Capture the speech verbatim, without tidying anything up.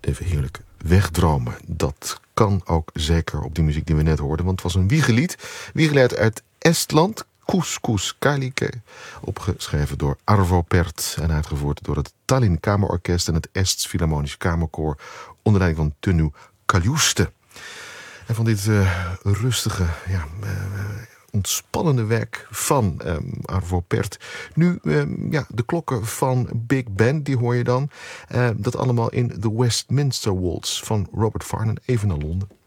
even heerlijk wegdromen. Dat kan ook zeker op die muziek die we net hoorden. Want het was een wiegelied. Wiegelied uit Estland. Couscous Kalike. Opgeschreven door Arvo Pärt. En uitgevoerd door het Tallinn Kamerorkest en het Ests Philharmonisch Kamerkoor. Onder leiding van Tõnu Kaljuste. En van dit uh, rustige, ja, uh, ontspannende werk van um, Arvo Pärt. Nu um, ja, de klokken van Big Ben, die hoor je dan. Uh, dat allemaal in The Westminster Waltz van Robert Farnon, even naar Londen.